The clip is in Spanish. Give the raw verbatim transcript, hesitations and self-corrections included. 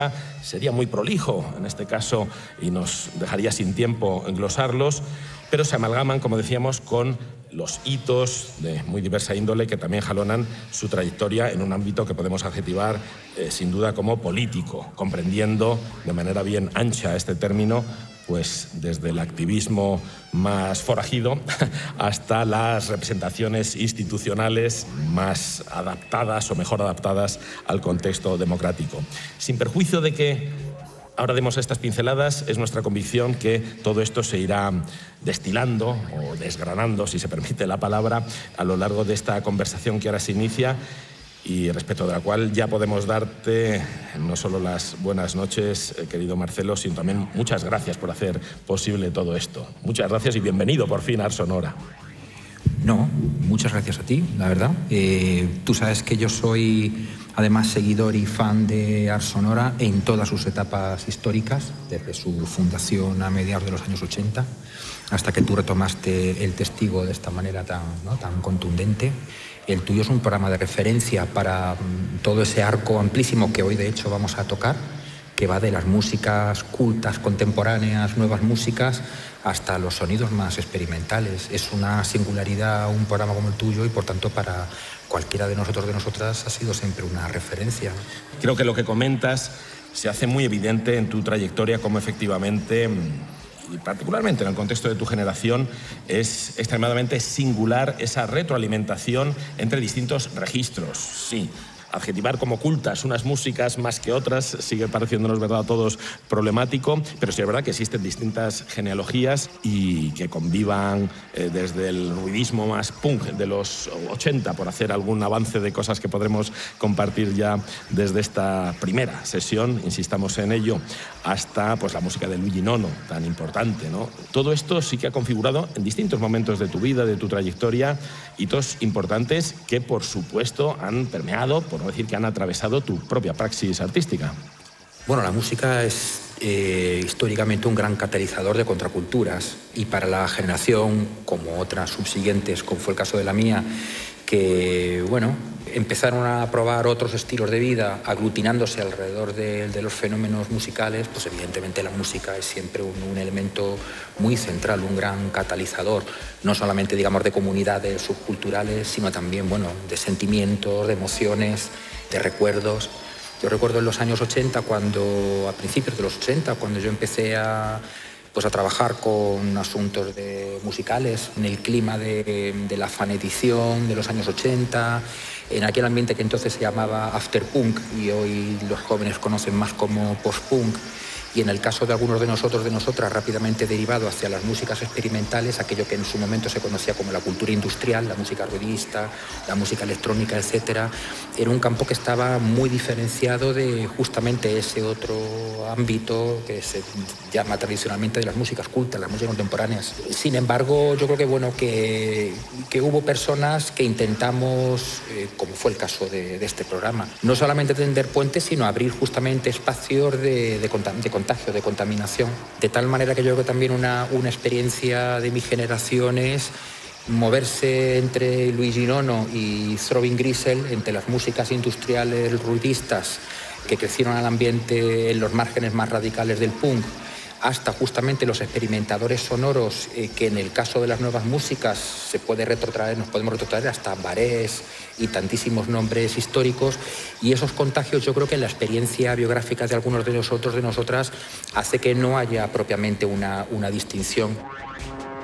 Sería muy prolijo en este caso y nos dejaría sin tiempo englosarlos, pero se amalgaman, como decíamos, con los hitos de muy diversa índole que también jalonan su trayectoria en un ámbito que podemos adjetivar eh, sin duda como político, comprendiendo de manera bien ancha este término, pues desde el activismo más forajido hasta las representaciones institucionales más adaptadas o mejor adaptadas al contexto democrático. Sin perjuicio de que ahora demos estas pinceladas, es nuestra convicción que todo esto se irá destilando o desgranando, si se permite la palabra, a lo largo de esta conversación que ahora se inicia y respecto de la cual ya podemos darte no solo las buenas noches, eh, querido Marcelo, sino también muchas gracias por hacer posible todo esto. Muchas gracias y bienvenido por fin a Ars Sonora. No, muchas gracias a ti, la verdad. Eh, tú sabes que yo soy además seguidor y fan de Ars Sonora en todas sus etapas históricas, desde su fundación a mediados de los años ochenta, hasta que tú retomaste el testigo de esta manera tan, ¿no?, tan contundente. El tuyo es un programa de referencia para todo ese arco amplísimo que hoy de hecho vamos a tocar, que va de las músicas cultas, contemporáneas, nuevas músicas, hasta los sonidos más experimentales. Es una singularidad un programa como el tuyo y por tanto para cualquiera de nosotros, de nosotras, ha sido siempre una referencia. Creo que lo que comentas se hace muy evidente en tu trayectoria como efectivamente, y particularmente en el contexto de tu generación, es extremadamente singular esa retroalimentación entre distintos registros. Sí, adjetivar como cultas unas músicas más que otras sigue pareciéndonos, verdad, a todos problemático, pero sí es verdad que existen distintas genealogías y que convivan eh, desde el ruidismo más punk de los ochenta, por hacer algún avance de cosas que podremos compartir ya desde esta primera sesión, insistamos en ello, hasta pues la música de Luigi Nono, tan importante, ¿no? Todo esto sí que ha configurado en distintos momentos de tu vida, de tu trayectoria, hitos importantes que, por supuesto, han permeado, por no decir que han atravesado tu propia praxis artística. Bueno, la música es eh, históricamente un gran catalizador de contraculturas y para la generación, como otras subsiguientes, como fue el caso de la mía, que, bueno, empezaron a probar otros estilos de vida aglutinándose alrededor de, de los fenómenos musicales, pues evidentemente la música es siempre un, un elemento muy central, un gran catalizador, no solamente, digamos, de comunidades subculturales, sino también, bueno, de sentimientos, de emociones, de recuerdos. Yo recuerdo en los años ochenta, cuando, a principios de los ochenta, cuando yo empecé a, pues a trabajar con asuntos de musicales, en el clima de, de la fanedición de los años ochenta, en aquel ambiente que entonces se llamaba afterpunk y hoy los jóvenes conocen más como postpunk, y en el caso de algunos de nosotros, de nosotras, rápidamente derivado hacia las músicas experimentales, aquello que en su momento se conocía como la cultura industrial, la música ruidista, la música electrónica, etcétera. Era un campo que estaba muy diferenciado de justamente ese otro ámbito que se llama tradicionalmente de las músicas cultas, las músicas contemporáneas. Sin embargo, yo creo que, bueno, que, que hubo personas que intentamos, eh, como fue el caso de, de este programa, no solamente tender puentes, sino abrir justamente espacios de, de, de contagio, de contaminación, de tal manera que yo creo que también una, una experiencia de mi generación es moverse entre Luigi Nono y Throbbing Gristle, entre las músicas industriales ruidistas que crecieron al ambiente en los márgenes más radicales del punk, hasta justamente los experimentadores sonoros, eh, que en el caso de las nuevas músicas se puede retrotraer, nos podemos retrotraer hasta Barés y tantísimos nombres históricos, y esos contagios yo creo que en la experiencia biográfica de algunos de nosotros, de nosotras, hace que no haya propiamente una, una distinción.